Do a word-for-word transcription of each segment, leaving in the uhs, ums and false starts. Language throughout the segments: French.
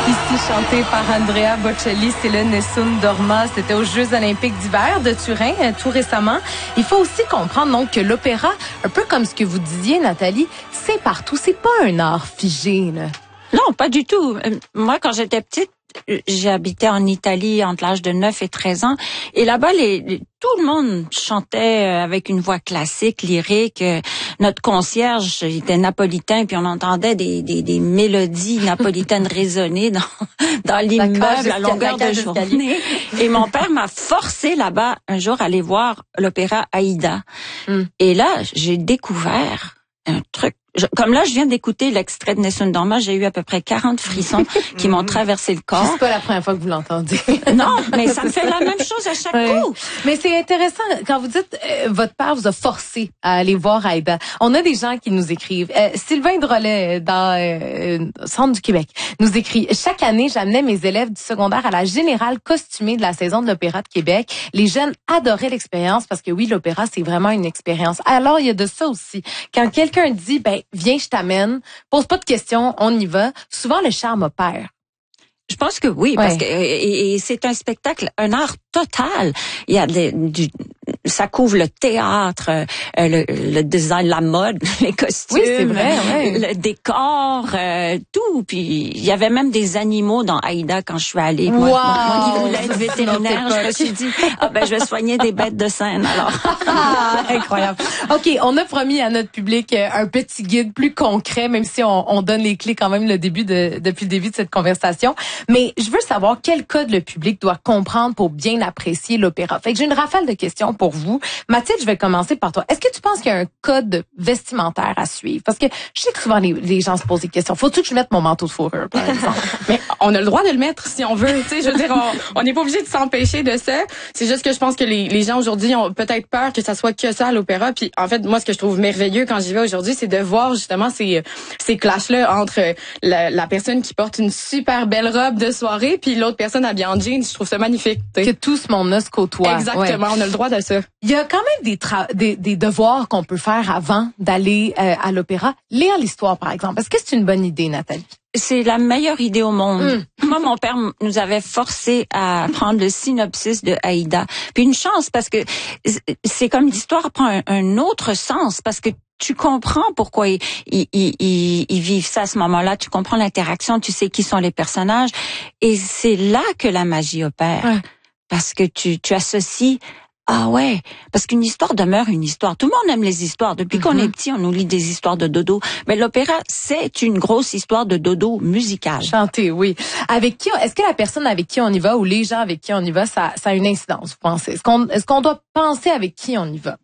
Ici, chanté par Andrea Bocelli, c'est le Nessun Dorma. C'était aux Jeux olympiques d'hiver de Turin, euh, tout récemment. Il faut aussi comprendre donc que l'opéra, un peu comme ce que vous disiez, Nathalie, c'est partout. C'est pas un art figé, là. Non, pas du tout. Euh, moi, quand j'étais petite, j'ai habité en Italie entre l'âge de neuf et treize ans. Et là-bas, les, les, tout le monde chantait avec une voix classique, lyrique. Notre concierge était napolitain, puis on entendait des, des, des mélodies napolitaines résonner dans, dans l'immeuble à longueur de journée. Et mon père m'a forcé là-bas un jour à aller voir l'opéra Aïda. Mm. Et là, j'ai découvert un truc. Je, comme là, je viens d'écouter l'extrait de Nessun Dorma, j'ai eu à peu près quarante frissons qui m'ont traversé le corps. C'est pas la première fois que vous l'entendez. Non, mais ça me fait la même chose à chaque ouais. coup. Mais c'est intéressant, quand vous dites euh, votre père vous a forcé à aller voir Aïda. On a des gens qui nous écrivent. Euh, Sylvain Drolet, dans euh, Centre du Québec, nous écrit « Chaque année, j'amenais mes élèves du secondaire à la générale costumée de la saison de l'Opéra de Québec. Les jeunes adoraient l'expérience parce que oui, l'opéra, c'est vraiment une expérience. Alors, il y a de ça aussi. Quand quelqu'un dit, ben viens, je t'amène. Pose pas de questions, on y va. Souvent, le charme opère. Je pense que oui, parce ouais. que et, et c'est un spectacle, un art total. Il y a de, du, ça couvre le théâtre, euh, le, le design, la mode, les costumes, oui, c'est vrai, ouais. le décor, euh, tout. Puis il y avait même des animaux dans Aïda quand je suis allée. Wow. Moi, moi, qui voulais être vétérinaire, je me suis dit, ah ben je vais soigner des bêtes de scène alors. Ah, incroyable. Ok, on a promis à notre public un petit guide plus concret, même si on, on donne les clés quand même le début de depuis le début de cette conversation. Mais je veux savoir quel code le public doit comprendre pour bien apprécier l'opéra. Fait que j'ai une rafale de questions pour vous. Mathilde, je vais commencer par toi. Est-ce que tu penses qu'il y a un code vestimentaire à suivre? Parce que je sais que souvent les, les gens se posent des questions. Faut-tu que je mette mon manteau de fourrure, par exemple? Mais on a le droit de le mettre si on veut. Tu sais, je veux dire, on n'est pas obligé de s'empêcher de ça. C'est juste que je pense que les, les gens aujourd'hui ont peut-être peur que ça soit que ça à l'opéra. Puis en fait, moi, ce que je trouve merveilleux quand j'y vais aujourd'hui, c'est de voir justement ces, ces clashs-là entre la, la personne qui porte une super belle robe de soirée puis l'autre personne habillée en jeans. Je trouve ça magnifique. T'sais. Que tout ce monde-là se côtoie. Exactement, ouais. On a le droit de ça. Il y a quand même des, tra- des, des devoirs qu'on peut faire avant d'aller euh, à l'opéra. Lire l'histoire, par exemple. Est-ce que c'est une bonne idée, Nathalie? C'est la meilleure idée au monde. Mm. Moi, mon père nous avait forcé à prendre le synopsis de Aïda. Puis une chance, parce que c'est comme l'histoire prend un, un autre sens, parce que tu comprends pourquoi ils, ils, ils, ils vivent ça à ce moment-là. Tu comprends l'interaction, tu sais qui sont les personnages. Et c'est là que la magie opère. Ouais. Parce que tu, tu associes... Ah ouais, parce qu'une histoire demeure une histoire. Tout le monde aime les histoires. Depuis mm-hmm. qu'on est petit, on nous lit des histoires de dodo. Mais l'opéra, c'est une grosse histoire de dodo musicale. Chanter, oui. Avec qui, est-ce que la personne avec qui on y va ou les gens avec qui on y va, ça, ça a une incidence, vous pensez? Est-ce qu'on, est-ce qu'on doit penser avec qui on y va?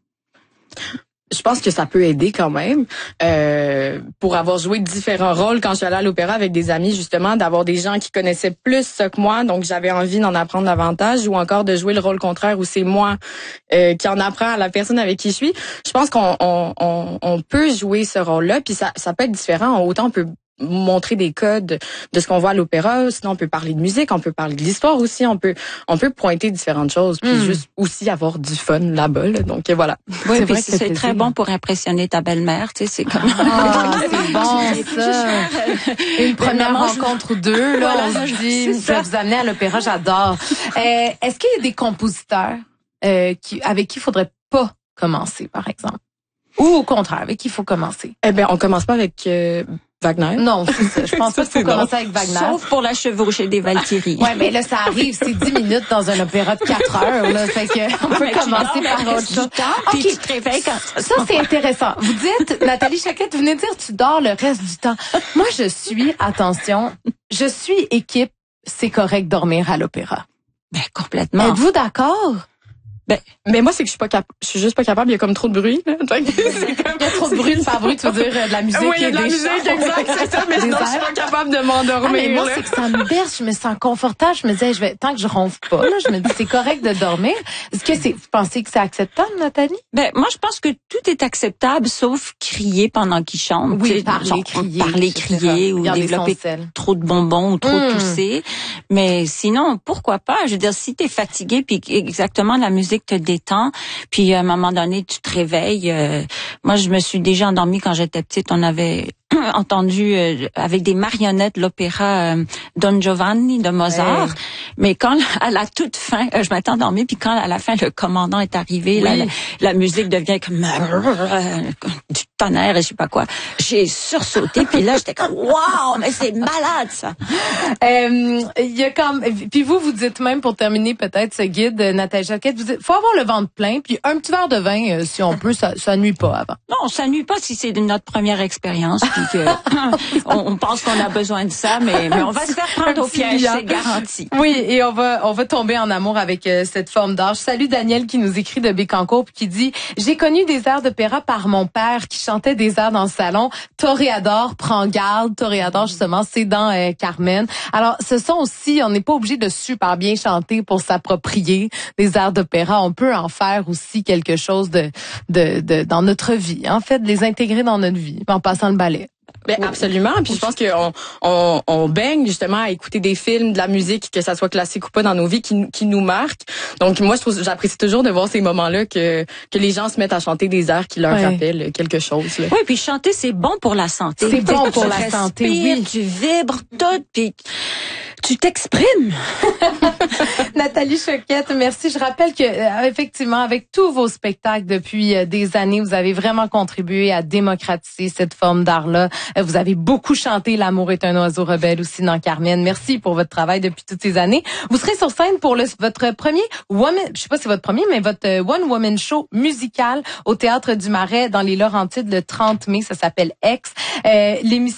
Je pense que ça peut aider quand même. Euh, pour avoir joué différents rôles quand je suis allée à l'opéra avec des amis, justement, d'avoir des gens qui connaissaient plus ça que moi, donc j'avais envie d'en apprendre davantage, ou encore de jouer le rôle contraire où c'est moi euh, qui en apprend à la personne avec qui je suis. Je pense qu'on on, on, on peut jouer ce rôle-là, puis ça, ça peut être différent. Autant on peut montrer des codes de ce qu'on voit à l'opéra, sinon on peut parler de musique, on peut parler de l'histoire aussi, on peut on peut pointer différentes choses, puis mm. juste aussi avoir du fun là-bas, là. Donc voilà. Oui, c'est, vrai que c'est, c'est très bon pour impressionner ta belle-mère, tu sais, c'est comme ah, c'est bon ça. Une première rencontre ou deux, là, voilà, on se dit, je vais vous amener à l'opéra, j'adore. Euh, est-ce qu'il y a des compositeurs euh, qui avec qui il faudrait pas commencer, par exemple, ou au contraire, avec qui il faut commencer? Eh ben, on commence pas avec euh, Wagner. Non, c'est ça. Je pense ça, pas qu'il faut commencer avec Wagner. Sauf pour la chevauchée des Valkyries. Ouais, mais là, ça arrive, c'est dix minutes dans un opéra de quatre heures, là. Fait que, on peut mais commencer par autre chose. Puis okay. Tu te réveilles quand ça, ça c'est intéressant. Vous dites, Nathalie Chaquette, vous venez de dire, tu dors le reste du temps. Moi, je suis, attention, je suis équipe, c'est correct dormir à l'opéra. Ben, complètement. Êtes-vous d'accord? Ben, mais moi, c'est que je suis pas capable, je suis juste pas capable, il y a comme trop de bruit, là. C'est comme... Il y a trop de bruit, de faire bruit, tu veux dire, de la musique. Oui, il y a de la musique, exact, c'est ça, mais sinon, je suis pas capable de m'endormir. Ah, mais moi, c'est que ça me berce, je me sens confortable, je me disais, je vais, tant que je ronfle pas, là, je me dis, c'est correct de dormir. Est-ce que c'est, vous pensez que c'est acceptable, Nathalie? Ben, moi, je pense que tout est acceptable, sauf crier pendant qu'il chante. Oui, parler, genre, crier. Parler, crier, ou développer trop de bonbons, ou trop mmh. tousser. Mais sinon, pourquoi pas? Je veux dire, si t'es fatigué, puis exactement la musique te détend, puis à un moment donné tu te réveilles. Euh, moi je me suis déjà endormie quand j'étais petite. On avait entendu euh, avec des marionnettes l'opéra euh, Don Giovanni de Mozart. Ouais. Mais quand à la toute fin, euh, je m'étais endormie, puis quand à la fin le commandant est arrivé, oui. là, la, la musique devient comme euh, du tonnerre et je sais pas quoi. J'ai sursauté, puis là j'étais comme waouh, mais c'est malade ça. Il euh, y a comme, puis vous vous dites même pour terminer peut-être ce guide, Nathalie Jacquet, vous dites, faut avoir le ventre plein, puis un petit verre de vin euh, si on peut, ça, ça nuit pas avant. Non, ça nuit pas si c'est notre première expérience, puis que on, on pense qu'on a besoin de ça, mais, mais on va se faire prendre au piège, c'est garanti. Oui, et on va on va tomber en amour avec euh, cette forme d'art. Je salue Daniel qui nous écrit de Bécancour puis qui dit « J'ai connu des airs d'opéra par mon père qui chantait des airs dans le salon. Toréador, prends garde. » Toréador, justement, c'est dans euh, Carmen. Alors, ce sont aussi, on n'est pas obligé de super bien chanter pour s'approprier des airs d'opéra. On peut en faire aussi quelque chose de, de, de dans notre vie. En fait, de les intégrer dans notre vie en passant le ballet. Ben absolument. Puis je pense qu'on on, on baigne justement à écouter des films, de la musique, que ça soit classique ou pas, dans nos vies, qui, qui nous marquent. Donc moi, je trouve, j'apprécie toujours de voir ces moments-là que que les gens se mettent à chanter des airs qui leur ouais. rappellent quelque chose. Là. Oui, puis chanter, c'est bon pour la santé. C'est bon pour la santé. Oui, tu vibres tout, puis tu t'exprimes. Nathalie Choquette, merci. Je rappelle que euh, effectivement, avec tous vos spectacles depuis euh, des années, vous avez vraiment contribué à démocratiser cette forme d'art-là. Euh, vous avez beaucoup chanté L'amour est un oiseau rebelle aussi dans Carmen. Merci pour votre travail depuis toutes ces années. Vous serez sur scène pour le, votre premier woman, je sais pas si c'est votre premier, mais votre euh, One Woman Show musical au Théâtre du Marais dans les Laurentides le trente mai. Ça s'appelle X. Euh, l'émission